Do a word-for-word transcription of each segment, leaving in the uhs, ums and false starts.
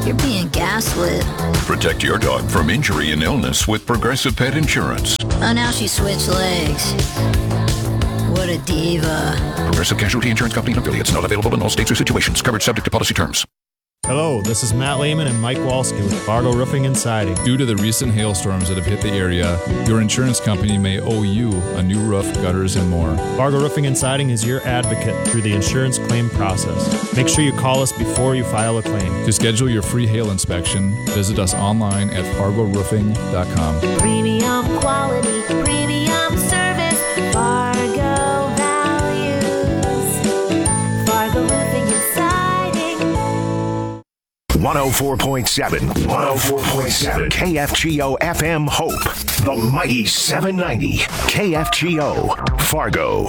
You're being gaslit. Protect your dog from injury and illness with Progressive Pet Insurance. Oh, now she switched legs. What a diva. Progressive Casualty Insurance Company and affiliates. Not available in all states or situations. Coverage subject to policy terms. Hello, this is Matt Lehman and Mike Walsky with Fargo Roofing and Siding. Due to the recent hailstorms that have hit the area, your insurance company may owe you a new roof, gutters, and more. Fargo Roofing and Siding is your advocate through the insurance claim process. Make sure you call us before you file a claim. To schedule your free hail inspection, visit us online at fargo roofing dot com. Premium quality, premium service, Fargo values, Fargo Roofing and Siding. one oh four point seven, one oh four point seven K F G O F M Hope, the mighty seven ninety K F G O Fargo.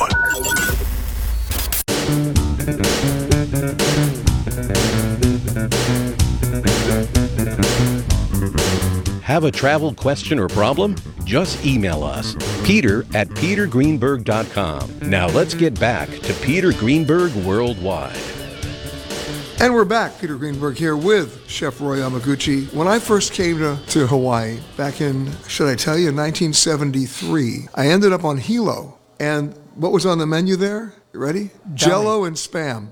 Have a travel question or problem? Just email us, Peter at peter greenberg dot com. Now let's get back to Peter Greenberg Worldwide. And we're back. Peter Greenberg here with Chef Roy Yamaguchi. When I first came to, to Hawaii back in, should I tell you, nineteen seventy-three, I ended up on Hilo. And what was on the menu there? You ready? Jell-O and Spam.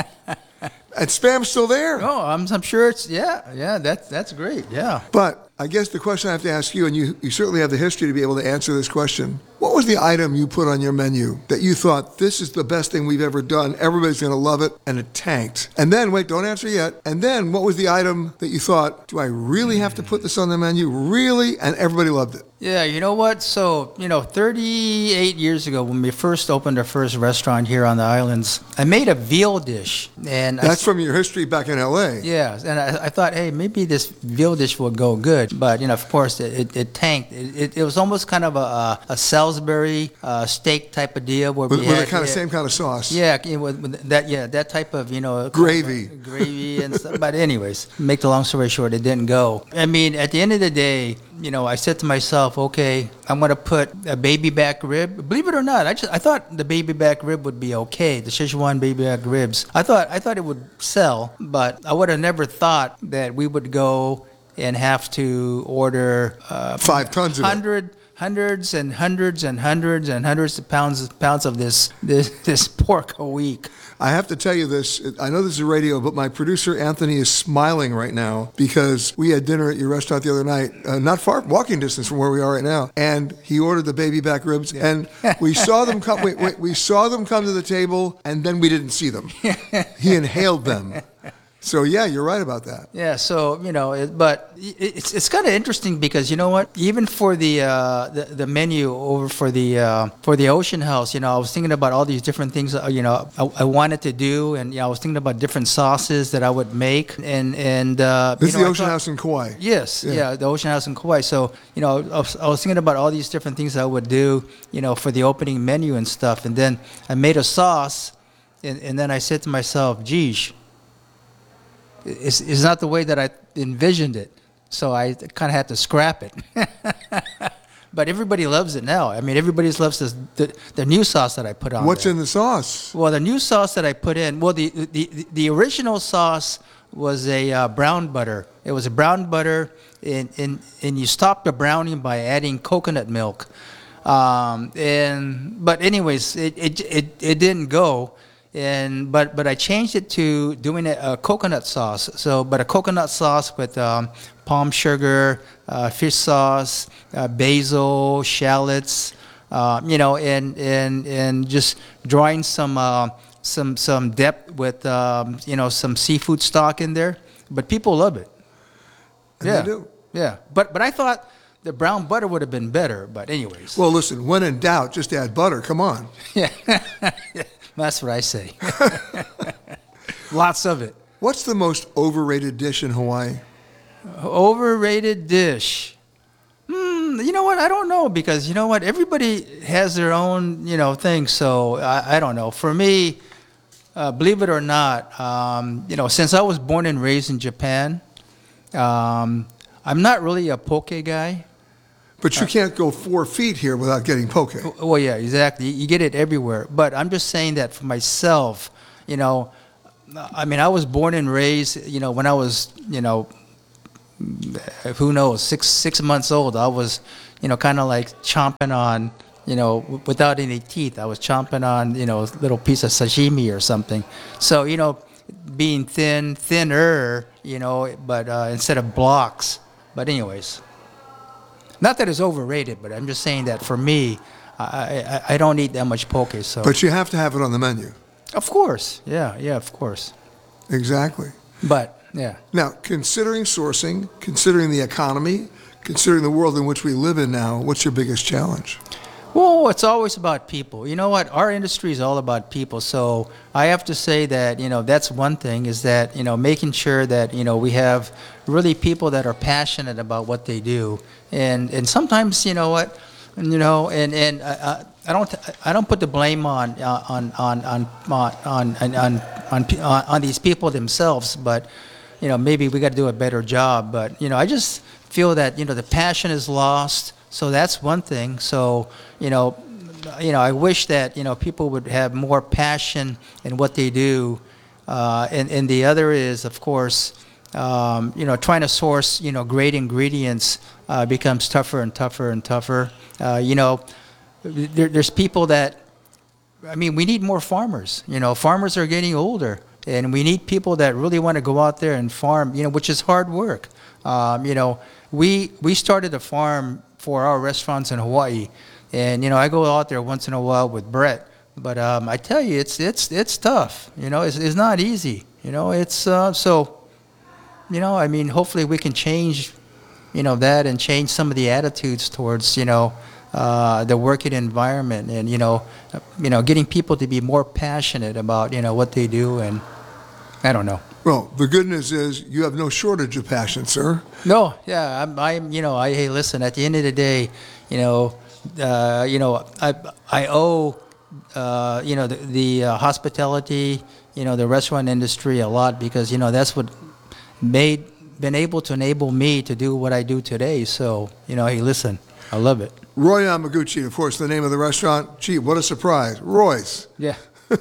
And Spam's still there. Oh, I'm, I'm sure it's, yeah, yeah, that's, that's great, yeah. But I guess the question I have to ask you, and you, you certainly have the history to be able to answer this question, what was the item you put on your menu that you thought, this is the best thing we've ever done, everybody's going to love it, and it tanked? And then, wait, don't answer yet. And then, what was the item that you thought, do I really have to put this on the menu? Really? And everybody loved it. Yeah, you know what? So, you know, thirty-eight years ago, when we first opened our first restaurant here on the islands, I made a veal dish. And That's I, from your history back in L A. Yeah, and I, I thought, hey, maybe this veal dish will go good. But, you know, of course, it, it, it tanked. It, it, it was almost kind of a, a Salisbury uh, steak type of deal. Where With, we with had, the kind of yeah, same kind of sauce. Yeah, you know, with, with that, yeah, that type of, you know. Gravy. Kind of, uh, gravy and stuff. But anyways, make the long story short, it didn't go. I mean, at the end of the day, you know, I said to myself, okay, I'm going to put a baby back rib. Believe it or not, I just I thought the baby back rib would be okay, the Szechuan baby back ribs. I thought I thought it would sell, but I would have never thought that we would go and have to order uh, five tons of hundred, it. hundreds and hundreds and hundreds and hundreds of pounds pounds of this this this pork a week. I have to tell you this. I know this is radio, but my producer, Anthony, is smiling right now because we had dinner at your restaurant the other night, uh, not far, walking distance from where we are right now, and he ordered the baby back ribs, yeah. and we saw them come. We, we, we saw them come to the table, and then we didn't see them. He inhaled them. So, yeah, you're right about that. Yeah, so, you know, it, but it's it's kind of interesting because, you know what, even for the uh, the, the menu over for the uh, for the Ocean House, you know, I was thinking about all these different things, uh, you know, I, I wanted to do, and, you know, I was thinking about different sauces that I would make, and, and uh, This you is know, the Ocean thought, House in Kauai. Yes, yeah. yeah, the Ocean House in Kauai. So, you know, I was, I was thinking about all these different things I would do, you know, for the opening menu and stuff, and then I made a sauce, and, and then I said to myself, geez, It's, it's not the way that I envisioned it, so I kind of had to scrap it. But everybody loves it now. I mean, everybody loves this, the the new sauce that I put on. What's there. in the sauce? Well, the new sauce that I put in. Well, the the the original sauce was a uh, brown butter. It was a brown butter, and and and you stop the browning by adding coconut milk. Um, and but anyways, it it it, it didn't go. And but but I changed it to doing a, a coconut sauce. So, but a coconut sauce with um, palm sugar, uh, fish sauce, uh, basil, shallots, uh, you know, and and and just drawing some uh, some some depth with um, you know, some seafood stock in there. But people love it. And yeah, they do. Yeah. But but I thought the brown butter would have been better. But anyways. Well, listen, when in doubt, just add butter. Come on. Yeah. That's what I say. Lots of it. What's the most overrated dish in Hawaii? Overrated dish. Hmm, you know what? I don't know because, you know what? Everybody has their own, you know, thing. So I, I don't know. For me, uh, believe it or not, um, you know, since I was born and raised in Japan, um, I'm not really a poke guy. But you can't go four feet here without getting poke. Well, yeah, exactly. You get it everywhere. But I'm just saying that for myself, you know, I mean, I was born and raised, you know, when I was, you know, who knows, six six months old, I was, you know, kind of like chomping on, you know, w- without any teeth. I was chomping on, you know, a little piece of sashimi or something. So, you know, being thin, thinner, you know, but uh, instead of blocks. But anyways, not that it's overrated, but I'm just saying that for me, I, I, I don't eat that much poke. So. But you have to have it on the menu. Of course. Yeah, yeah, of course. Exactly. But, yeah. Now, considering sourcing, considering the economy, considering the world in which we live in now, what's your biggest challenge? Well, it's always about people. You know what? Our industry is all about people. So I have to say that, you know, that's one thing is that, you know, making sure that, you know, we have really people that are passionate about what they do. And and sometimes, you know what, you know, and, and uh, I don't I don't put the blame on uh, on, on, on, on, on, on, on, on, on these people themselves, but, you know, maybe we got to do a better job. But, you know, I just feel that, you know, the passion is lost. So that's one thing. So, you know, you know, I wish that, you know, people would have more passion in what they do. Uh, and, and the other is, of course, um, you know, trying to source, you know, great ingredients uh, becomes tougher and tougher and tougher. Uh, you know, there, there's people that, I mean, we need more farmers. You know, farmers are getting older. And we need people that really want to go out there and farm, you know, which is hard work. Um, you know, we we started a farm for our restaurants in Hawaii, and you know I go out there once in a while with Brett. But um, I tell you, it's it's it's tough. You know, it's it's not easy. You know, it's uh, so. You know, I mean, hopefully we can change, you know, that and change some of the attitudes towards you know uh, the working environment, and you know, you know, getting people to be more passionate about you know what they do, and I don't know. Well, the good news is you have no shortage of passion, sir. No, yeah, I'm, I'm you know, I hey, listen. At the end of the day, you know, uh, you know, I I owe, uh, you know, the, the uh, hospitality, you know, the restaurant industry a lot because you know that's what made been able to enable me to do what I do today. So you know, hey, listen, I love it. Roy Yamaguchi, of course, the name of the restaurant. Gee, what a surprise, Roy's. Yeah.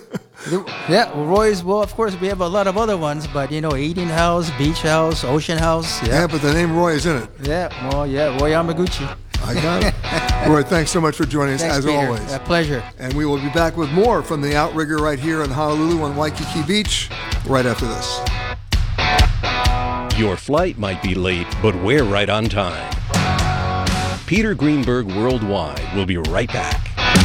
Yeah, well, Roy's, well, of course, we have a lot of other ones, but, you know, Eating House, Beach House, Ocean House. Yeah, yeah but the name Roy is in it. Yeah, well, yeah, Roy Yamaguchi. I got it. Roy, thanks so much for joining us, thanks, as Peter. always. A pleasure. And we will be back with more from the Outrigger right here in Honolulu on Waikiki Beach right after this. Your flight might be late, but we're right on time. Peter Greenberg Worldwide will be right back.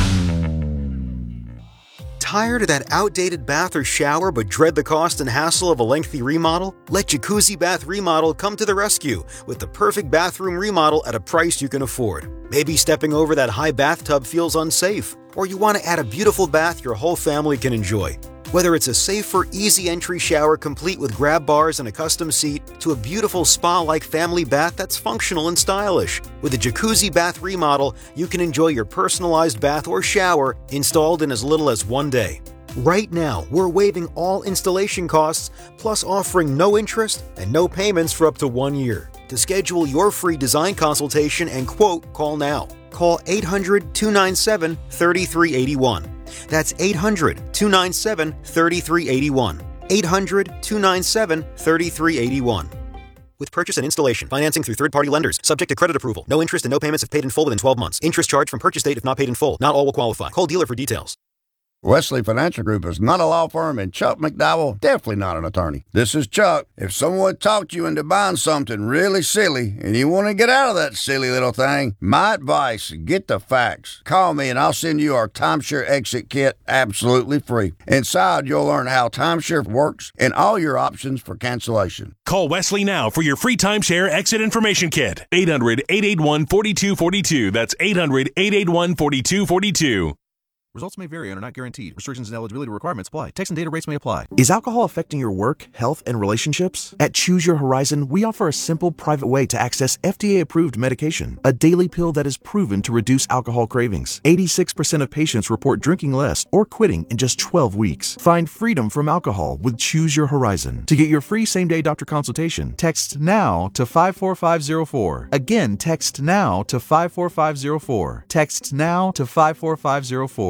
Tired of that outdated bath or shower but dread the cost and hassle of a lengthy remodel? Let Jacuzzi Bath Remodel come to the rescue with the perfect bathroom remodel at a price you can afford. Maybe stepping over that high bathtub feels unsafe, or you want to add a beautiful bath your whole family can enjoy. Whether it's a safer, easy entry shower complete with grab bars and a custom seat, to a beautiful spa-like family bath that's functional and stylish. With a Jacuzzi Bath Remodel, you can enjoy your personalized bath or shower installed in as little as one day. Right now, we're waiving all installation costs, plus offering no interest and no payments for up to one year. To schedule your free design consultation and quote, call now. Call eight hundred, two nine seven, three three eight one. That's eight hundred, two nine seven, three three eight one. eight hundred, two nine seven, three three eight one. With purchase and installation, financing through third-party lenders, subject to credit approval. No interest and no payments if paid in full within twelve months. Interest charged from purchase date if not paid in full. Not all will qualify. Call dealer for details. Wesley Financial Group is not a law firm, and Chuck McDowell definitely not an attorney. This is Chuck. If someone talked you into buying something really silly and you want to get out of that silly little thing, my advice, get the facts. Call me and I'll send you our timeshare exit kit absolutely free. Inside, you'll learn how timeshare works and all your options for cancellation. Call Wesley now for your free timeshare exit information kit. eight hundred, eight eight one, four two four two. That's eight hundred, eight eight one, four two four two. Results may vary and are not guaranteed. Restrictions and eligibility requirements apply. Text and data rates may apply. Is alcohol affecting your work, health, and relationships? At Choose Your Horizon, we offer a simple, private way to access F D A-approved medication, a daily pill that is proven to reduce alcohol cravings. eighty-six percent of patients report drinking less or quitting in just twelve weeks. Find freedom from alcohol with Choose Your Horizon. To get your free same-day doctor consultation, text NOW to five four five zero four. Again, text NOW to five four five zero four. Text NOW to five four five zero four.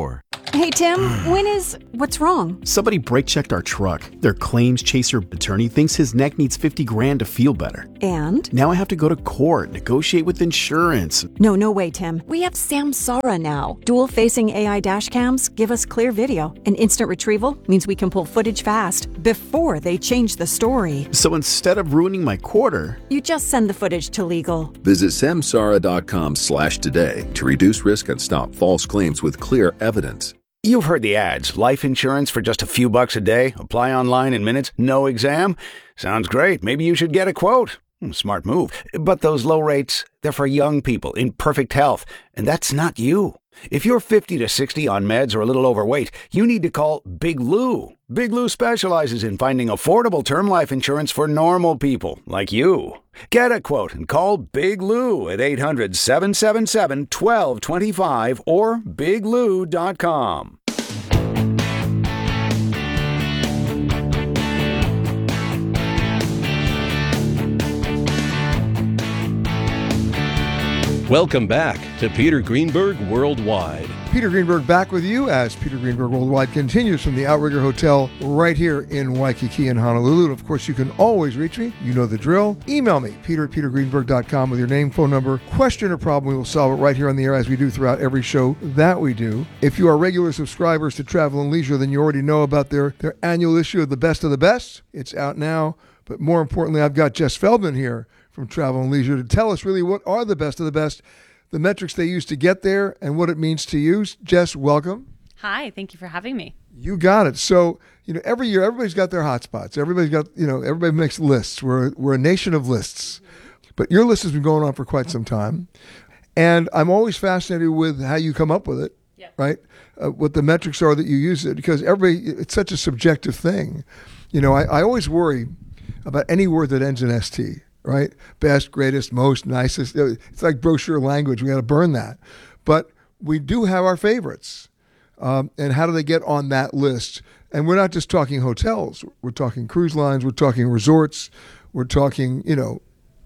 Hey, Tim, when is... What's wrong? Somebody brake checked our truck. Their claims chaser attorney thinks his neck needs fifty grand to feel better. And? Now I have to go to court, negotiate with insurance. No, no way, Tim. We have Samsara now. Dual-facing A I dash cams give us clear video. And instant retrieval means we can pull footage fast before they change the story. So instead of ruining my quarter... You just send the footage to legal. Visit samsara.com slash today to reduce risk and stop false claims with clear evidence. You've heard the ads. Life insurance for just a few bucks a day. Apply online in minutes. No exam. Sounds great. Maybe you should get a quote. Smart move. But those low rates, they're for young people in perfect health. And that's not you. If you're fifty to sixty on meds or a little overweight, you need to call Big Lou. Big Lou specializes in finding affordable term life insurance for normal people like you. Get a quote and call Big Lou at eight hundred, seven seven seven, one two two five or big lou dot com. Welcome back to Peter Greenberg Worldwide. Peter Greenberg back with you as Peter Greenberg Worldwide continues from the Outrigger Hotel right here in Waikiki in Honolulu. And of course, you can always reach me. You know the drill. Email me, peter at peter greenberg dot com with your name, phone number, question or problem. We will solve it right here on the air as we do throughout every show that we do. If you are regular subscribers to Travel and Leisure, then you already know about their, their annual issue of The Best of the Best. It's out now. But more importantly, I've got Jess Feldman here from Travel and Leisure to tell us really what are the best of the best, the metrics they use to get there, and what it means to you. Jess, welcome. Hi, thank you for having me. You got it. So, you know, every year, everybody's got their hot spots. Everybody's got, you know, everybody makes lists. We're, we're a nation of lists. But your list has been going on for quite some time. And I'm always fascinated with how you come up with it, yep. right? Uh, what the metrics are that you use it, because everybody, it's such a subjective thing. You know, I, I always worry about any word that ends in S T. Right? Best, greatest, most, nicest. It's like brochure language. We got to burn that. But we do have our favorites. Um, and how do they get on that list? And we're not just talking hotels. We're talking cruise lines. We're talking resorts. We're talking, you know,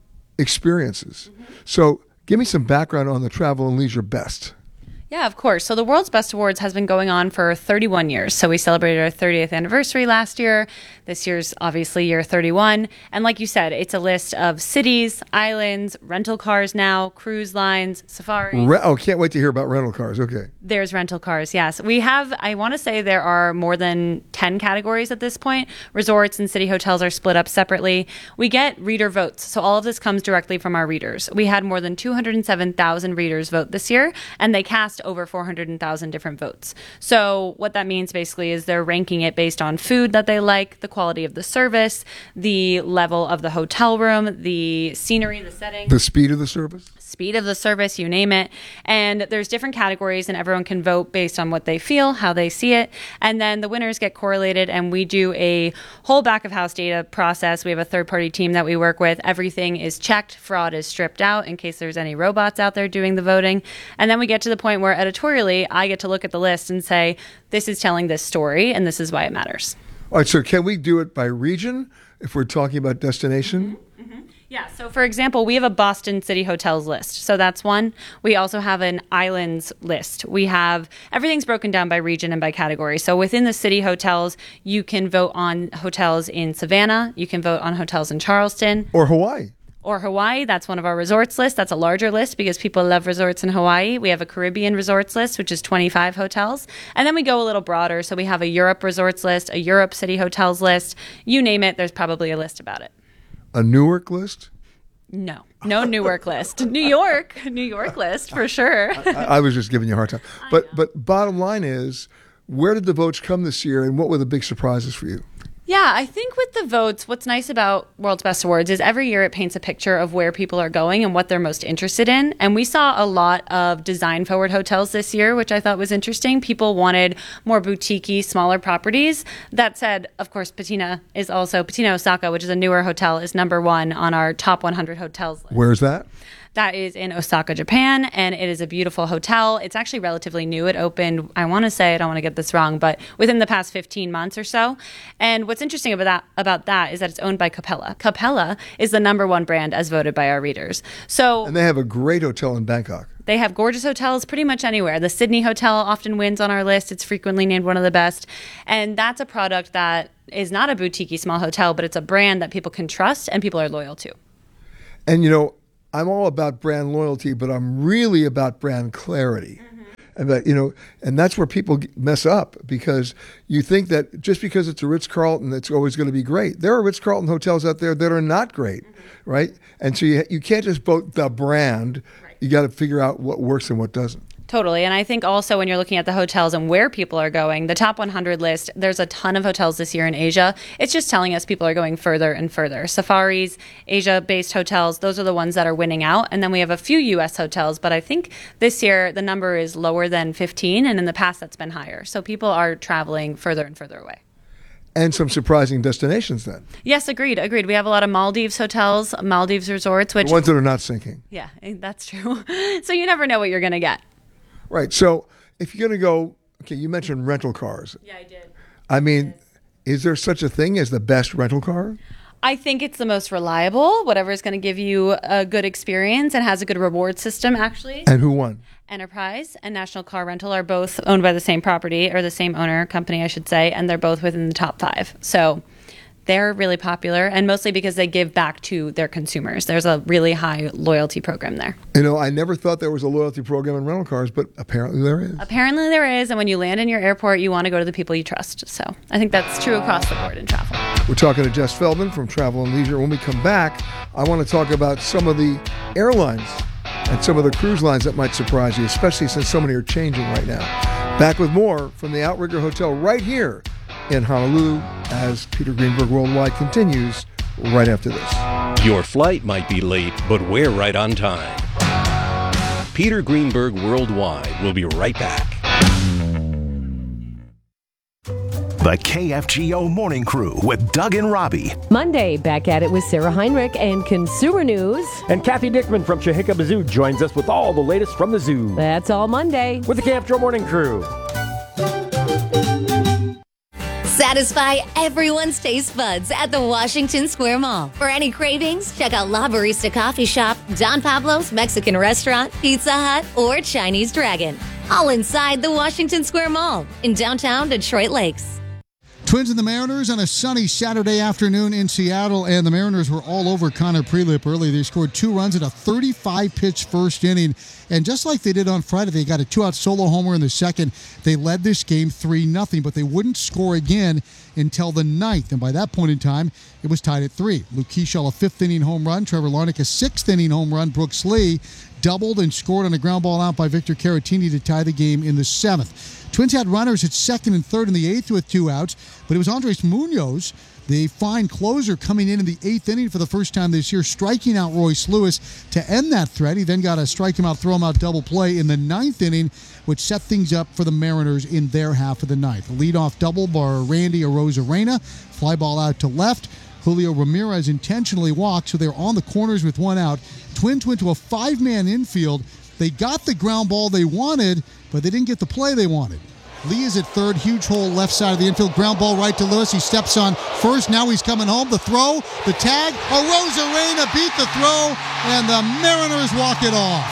experiences. Mm-hmm. So give me some background on the Travel and Leisure Best. Yeah, of course. So the World's Best Awards has been going on for thirty-one years. So we celebrated our thirtieth anniversary last year. This year's obviously year thirty-one. And like you said, it's a list of cities, islands, rental cars now, cruise lines, safaris. Re- oh, can't wait to hear about rental cars. Okay. There's rental cars, yes. We have, I want to say there are more than ten categories at this point. Resorts and city hotels are split up separately. We get reader votes. So all of this comes directly from our readers. We had more than two hundred seven thousand readers vote this year, and they cast over four hundred thousand different votes. So what that means basically is they're ranking it based on food that they like, the quality of the service, the level of the hotel room, the scenery, the setting. The speed of the service? Speed of the service, you name it. And there's different categories, and everyone can vote based on what they feel, how they see it. And then the winners get correlated, and we do a whole back of house data process. We have a third-party team that we work with. Everything is checked. Fraud is stripped out in case there's any robots out there doing the voting. And then we get to the point where editorially, I get to look at the list and say, this is telling this story, and this is why it matters. All right, so can we do it by region if we're talking about destination? Mm-hmm. Mm-hmm. Yeah, so for example, we have a Boston City Hotels list. So that's one. We also have an islands list. We have, everything's broken down by region and by category. So within the city hotels, you can vote on hotels in Savannah. You can vote on hotels in Charleston. Or Hawaii. Or Hawaii. That's one of our resorts lists. That's a larger list because people love resorts in Hawaii. We have a Caribbean resorts list, which is twenty-five hotels. And then we go a little broader. So we have a Europe resorts list, a Europe city hotels list. You name it, there's probably a list about it. A Newark list? No, no Newark list. New York, New York list for sure. I, I was just giving you a hard time. But but bottom line is, where did the votes come this year, and what were the big surprises for you? Yeah, I think with the votes, what's nice about World's Best Awards is every year it paints a picture of where people are going and what they're most interested in. And we saw a lot of design-forward hotels this year, which I thought was interesting. People wanted more boutique-y, smaller properties. That said, of course, Patina is also, Patina Osaka, which is a newer hotel, is number one on our top one hundred hotels list. Where's that? That is in Osaka, Japan, and it is a beautiful hotel. It's actually relatively new. It opened, I want to say, I don't want to get this wrong, but within the past fifteen months or so. And what's interesting about that, about that is that it's owned by Capella. Capella is the number one brand as voted by our readers. So, and they have a great hotel in Bangkok. They have gorgeous hotels pretty much anywhere. The Sydney Hotel often wins on our list. It's frequently named one of the best. And that's a product that is not a boutique-y small hotel, but it's a brand that people can trust and people are loyal to. And, you know, I'm all about brand loyalty, but I'm really about brand clarity. Mm-hmm. And that, you know, and that's where people mess up, because you think that just because it's a Ritz-Carlton, it's always going to be great. There are Ritz-Carlton hotels out there that are not great, mm-hmm. right? And so you you can't just vote the brand. Right. You got to figure out what works and what doesn't. Totally. And I think also when you're looking at the hotels and where people are going, the top one hundred list, there's a ton of hotels this year in Asia. It's just telling us people are going further and further. Safaris, Asia-based hotels, those are the ones that are winning out. And then we have a few U S hotels, but I think this year the number is lower than fifteen, and in the past that's been higher. So people are traveling further and further away. And some surprising destinations then. Yes, agreed, agreed. We have a lot of Maldives hotels, Maldives resorts, which... The ones that are not sinking. Yeah, that's true. So you never know what you're going to get. Right. So if you're going to go, okay, you mentioned rental cars. Yeah, I did. I mean, is there such a thing as the best rental car? I think it's the most reliable, whatever is going to give you a good experience and has a good reward system, actually. And who won? Enterprise and National Car Rental are both owned by the same property, or the same owner company, I should say, and they're both within the top five. So they're really popular, and mostly because they give back to their consumers. There's a really high loyalty program there. You know, I never thought there was a loyalty program in rental cars, but apparently there is. Apparently there is, and when you land in your airport, you want to go to the people you trust. So I think that's true across the board in travel. We're talking to Jess Feldman from Travel and Leisure. When we come back, I want to talk about some of the airlines and some of the cruise lines that might surprise you, especially since so many are changing right now. Back with more from the Outrigger Hotel right here in Honolulu as Peter Greenberg Worldwide continues right after this. Your flight might be late, but we're right on time. Peter Greenberg Worldwide will be right back. The K F G O Morning Crew with Doug and Robbie. Monday, back at it with Sarah Heinrich and Consumer News. And Kathy Dickman from Chahika Zoo joins us with all the latest from the zoo. That's all Monday. With the K F G O Morning Crew. Satisfy everyone's taste buds at the Washington Square Mall. For any cravings, check out La Barista Coffee Shop, Don Pablo's Mexican Restaurant, Pizza Hut, or Chinese Dragon. All inside the Washington Square Mall in downtown Detroit Lakes. Twins and the Mariners on a sunny Saturday afternoon in Seattle, and the Mariners were all over Connor Prelip early. They scored two runs in a thirty-five pitch first inning, and just like they did on Friday, they got a two-out solo homer in the second. They led this game three nothing, but they wouldn't score again until the ninth, and by that point in time, it was tied at three. Luke Keeschel, a fifth-inning home run. Trevor Larnach, a sixth-inning home run. Brooks Lee doubled and scored on a ground ball out by Victor Caratini to tie the game in the seventh. Twins had runners at second and third in the eighth with two outs, but it was Andres Munoz, the fine closer, coming in in the eighth inning for the first time this year, striking out Royce Lewis to end that threat. He then got a strike him out, throw him out double play in the ninth inning, which set things up for the Mariners in their half of the ninth. The leadoff double by Randy Arozarena, fly ball out to left. Julio Ramirez intentionally walked, so they're on the corners with one out. Twins went to a five-man infield. They got the ground ball they wanted, but they didn't get the play they wanted. Lee is at third, huge hole left side of the infield, ground ball right to Lewis. He steps on first, now he's coming home. The throw, the tag, Arozarena beat the throw, and the Mariners walk it off.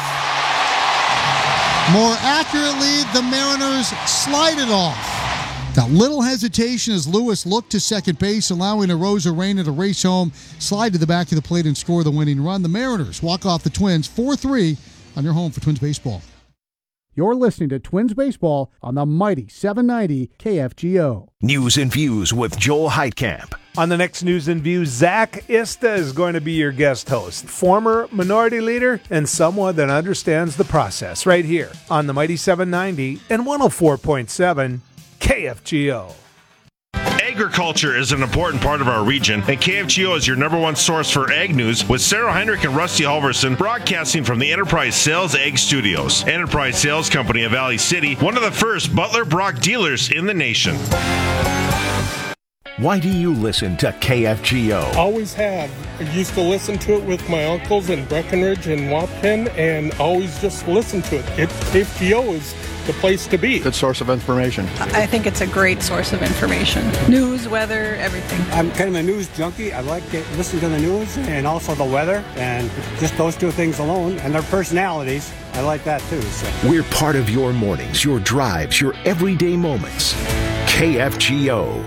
More accurately, the Mariners slide it off. Got little hesitation as Lewis looked to second base, allowing Arozarena to race home, slide to the back of the plate, and score the winning run. The Mariners walk off the Twins four three on your home for Twins Baseball. You're listening to Twins Baseball on the mighty seven ninety K F G O. News and Views with Joel Heitkamp. On the next News and Views, Zach Ista is going to be your guest host. Former minority leader and someone that understands the process right here on the mighty seven ninety and one oh four point seven K F G O. Agriculture is an important part of our region, and K F G O is your number one source for ag news, with Sarah Heinrich and Rusty Halverson broadcasting from the Enterprise Sales Ag Studios. Enterprise Sales Company of Valley City, one of the first Butler Brock dealers in the nation. Why do you listen to K F G O? Always have. I used to listen to it with my uncles in Breckenridge and Wapton, and always just listen to it. it K F G O is the place to be. Good source of information. I think it's a great source of information. News, weather, everything. I'm kind of a news junkie. I like to listen to the news and also the weather, and just those two things alone, and their personalities. I like that too. So. We're part of your mornings, your drives, your everyday moments. K F G O.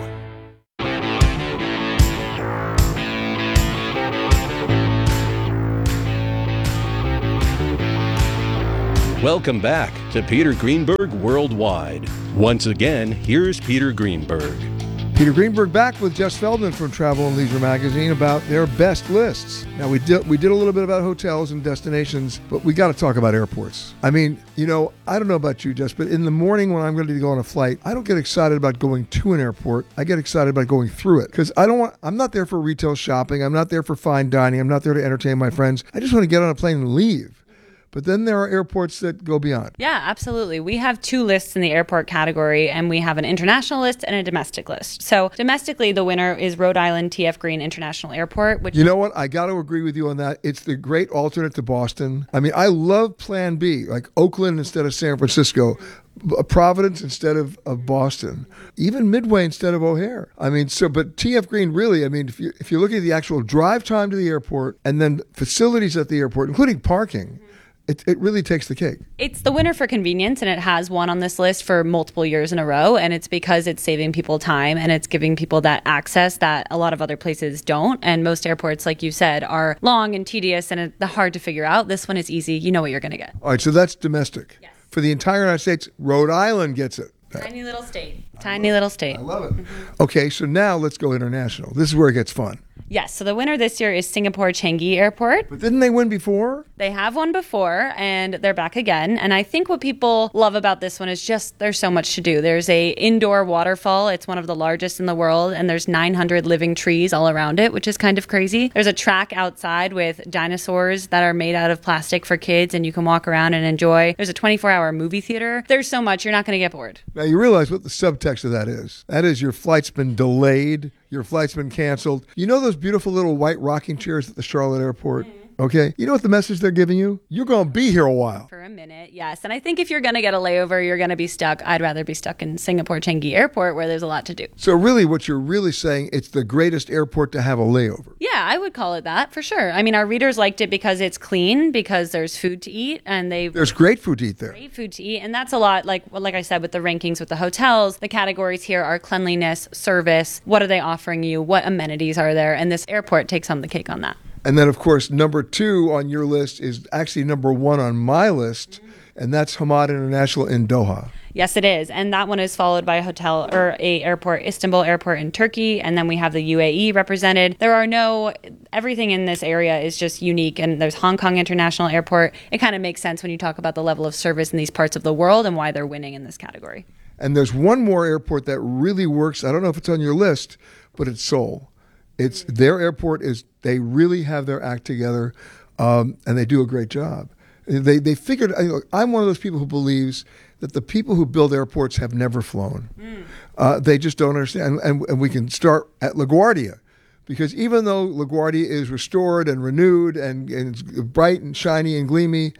Welcome back to Peter Greenberg Worldwide. Once again, here's Peter Greenberg. Peter Greenberg back with Jess Feldman from Travel and Leisure Magazine about their best lists. Now, we did we did a little bit about hotels and destinations, but we got to talk about airports. I mean, you know, I don't know about you, Jess, but in the morning when I'm going to go on a flight, I don't get excited about going to an airport. I get excited about going through it because I don't want. I'm not there for retail shopping. I'm not there for fine dining. I'm not there to entertain my friends. I just want to get on a plane and leave. But then there are airports that go beyond. Yeah, absolutely. We have two lists in the airport category, and we have an international list and a domestic list. So domestically, the winner is Rhode Island T F Green International Airport. Which you know what? I got to agree with you on that. It's the great alternate to Boston. I mean, I love Plan B, like Oakland instead of San Francisco, Providence instead of, of Boston, even Midway instead of O'Hare. I mean, so, but T F Green really, I mean, if you if you're looking at the actual drive time to the airport and then facilities at the airport, including parking, It, it really takes the cake. It's the winner for convenience, and it has won on this list for multiple years in a row, and it's because it's saving people time and it's giving people that access that a lot of other places don't. And most airports, like you said, are long and tedious and hard to figure out. This one is easy. You know what you're going to get. All right, so that's domestic. Yes. For the entire United States, Rhode Island gets it. Tiny little state. Tiny little state. I love it. Mm-hmm. Okay, so now let's go international. This is where it gets fun. Yes, so the winner this year is Singapore Changi Airport. But didn't they win before? They have won before, and they're back again. And I think what people love about this one is just there's so much to do. There's a indoor waterfall. It's one of the largest in the world, and there's nine hundred living trees all around it, which is kind of crazy. There's a track outside with dinosaurs that are made out of plastic for kids, and you can walk around and enjoy. There's a twenty-four hour movie theater. There's so much. You're not going to get bored. Now, you realize what the subtext of that is. That is your flight's been delayed. Your flight's been canceled. You know those beautiful little white rocking chairs at the Charlotte airport? Mm-hmm. Okay. You know what the message they're giving you? You're going to be here a while. For a minute, yes. And I think if you're going to get a layover, you're going to be stuck. I'd rather be stuck in Singapore Changi Airport where there's a lot to do. So really what you're really saying, it's the greatest airport to have a layover. Yeah, I would call it that for sure. I mean, our readers liked it because it's clean, because there's food to eat, and they There's great food to eat there. Great food to eat. And that's a lot, like like I said, with the rankings with the hotels, the categories here are cleanliness, service, what are they offering you, what amenities are there, and this airport takes home the cake on that. And then, of course, number two on your list is actually number one on my list, and that's Hamad International in Doha. Yes, it is. And that one is followed by a hotel or a airport, Istanbul Airport in Turkey. And then we have the U A E represented. There are no, everything in this area is just unique. And there's Hong Kong International Airport. It kind of makes sense when you talk about the level of service in these parts of the world and why they're winning in this category. And there's one more airport that really works. I don't know if it's on your list, but it's Seoul. It's their airport is, they really have their act together, um, and they do a great job. They they figured, I'm one of those people who believes that the people who build airports have never flown. Mm. Uh, they just don't understand. And, and we can start at LaGuardia, because even though LaGuardia is restored and renewed and, and it's bright and shiny and gleamy,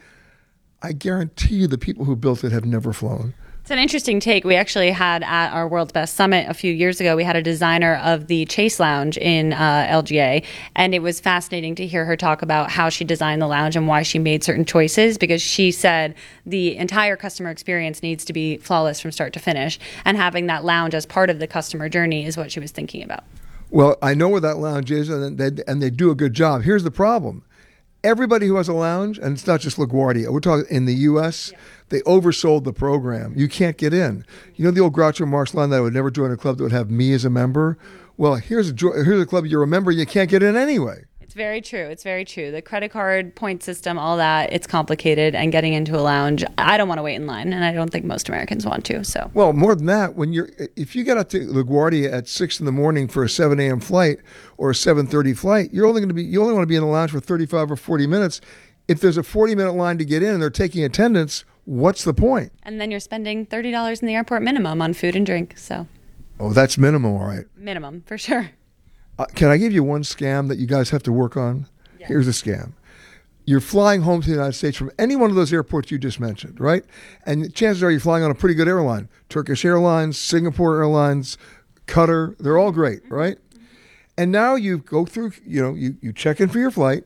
I guarantee you the people who built it have never flown. It's an interesting take. We actually had at our World's Best Summit a few years ago, we had a designer of the Chase Lounge in uh, L G A, and it was fascinating to hear her talk about how she designed the lounge and why she made certain choices, because she said the entire customer experience needs to be flawless from start to finish, and having that lounge as part of the customer journey is what she was thinking about. Well, I know where that lounge is, and they, and they do a good job. Here's the problem. Everybody who has a lounge, and it's not just LaGuardia, we're talking in the U S, yeah. They oversold the program. You can't get in. You know the old Groucho Marx line that I would never join a club that would have me as a member? Well, here's a, here's a club you're a member, you can't get in anyway. It's very true. It's very true. The credit card point system, all that, it's complicated. And getting into a lounge, I don't want to wait in line, and I don't think most Americans want to. So, well, more than that, when you're if you get out to LaGuardia at six in the morning for a seven a.m. flight or a seven thirty flight, you're only going to be you only want to be in the lounge for thirty-five or forty minutes. If there's a forty minute line to get in and they're taking attendance, what's the point? And then you're spending thirty dollars in the airport minimum on food and drink. So. Oh, that's minimum, all right. Minimum, for sure. Uh, can I give you one scam that you guys have to work on? Yeah. Here's a scam. You're flying home to the United States from any one of those airports you just mentioned, right? And chances are you're flying on a pretty good airline. Turkish Airlines, Singapore Airlines, Qatar, they're all great, right? And now you go through, you know, you, you check in for your flight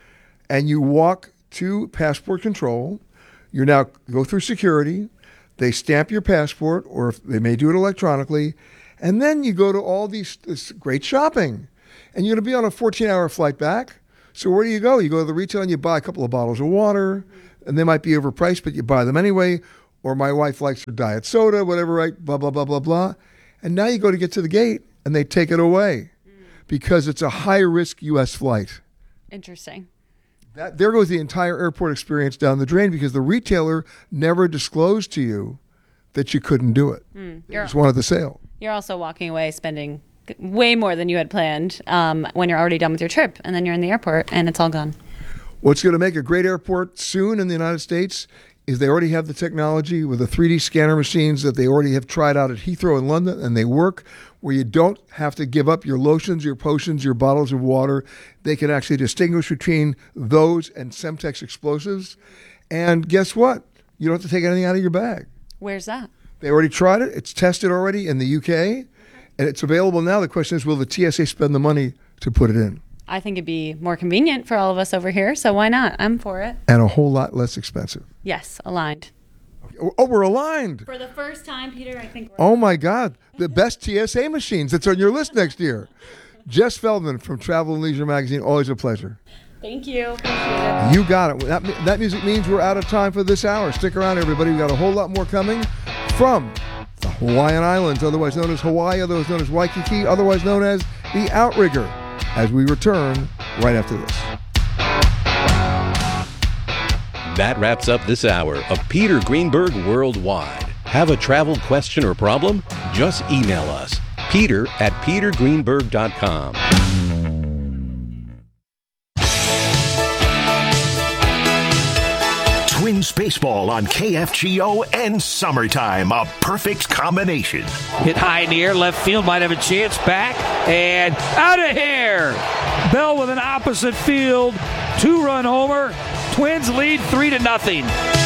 and you walk to passport control. You now go through security. They stamp your passport, or if they may do it electronically. And then you go to all these this great shopping. And you're going to be on a fourteen-hour flight back. So where do you go? You go to the retail and you buy a couple of bottles of water. And they might be overpriced, but you buy them anyway. Or my wife likes her diet soda, whatever, right? Blah, blah, blah, blah, blah. And now you go to get to the gate, and they take it away because it's a high-risk U S flight. Interesting. That, there goes the entire airport experience down the drain because the retailer never disclosed to you that you couldn't do it. Mm, you just wanted the sale. You're also walking away spending way more than you had planned um, when you're already done with your trip, and then you're in the airport, and it's all gone. What's going to make a great airport soon in the United States is they already have the technology with the three D scanner machines that they already have tried out at Heathrow in London, and they work where you don't have to give up your lotions, your potions, your bottles of water. They can actually distinguish between those and Semtex explosives. And guess what? You don't have to take anything out of your bag. Where's that? They already tried it. It's tested already in the U K, and it's available now. The question is, will the T S A spend the money to put it in? I think it'd be more convenient for all of us over here, so why not? I'm for it. And a whole lot less expensive. Yes, aligned. Oh, we're aligned. For the first time, Peter, I think we're Oh, my God. The best T S A machines. That's on your list next year. Jess Feldman from Travel and Leisure Magazine. Always a pleasure. Thank you. Appreciate it. You got it. That, that music means we're out of time for this hour. Stick around, everybody. We've got a whole lot more coming from the Hawaiian Islands, otherwise known as Hawaii, otherwise known as Waikiki, otherwise known as the Outrigger, as we return right after this. That wraps up this hour of Peter Greenberg Worldwide. Have a travel question or problem? Just email us, peter at peter greenberg dot com. Twins baseball on K F G O and summertime, a perfect combination. Hit high in the air, left field might have a chance, back and out of here. Bell with an opposite field two-run homer. Twins lead three to nothing.